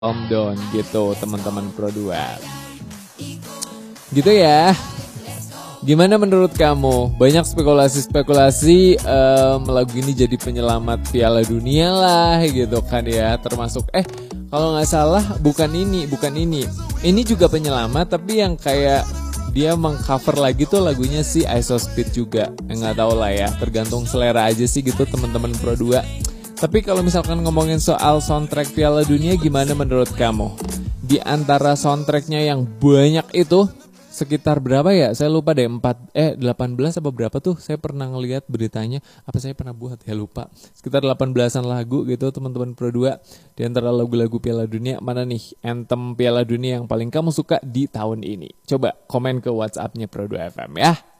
Calm down gitu teman-teman Pro 2. Gitu ya. Gimana menurut kamu? Banyak spekulasi-spekulasi lagu ini jadi penyelamat Piala Dunia lah gitu kan ya. Termasuk kalau nggak salah bukan ini. Ini juga penyelamat tapi yang kayak dia mengcover lagi tuh lagunya si Isospeed juga. Nggak tahu lah ya, tergantung selera aja sih gitu teman-teman Pro 2. Tapi kalau misalkan ngomongin soal soundtrack Piala Dunia, gimana menurut kamu? Di antara soundtracknya yang banyak itu, sekitar berapa ya? Saya lupa deh, 18 apa berapa tuh? Saya pernah ngeliat beritanya, apa saya pernah buat ya lupa. Sekitar 18-an lagu gitu teman-teman Pro 2. Di antara lagu-lagu Piala Dunia, mana nih anthem Piala Dunia yang paling kamu suka di tahun ini? Coba komen ke WhatsApp-nya Pro 2 FM ya.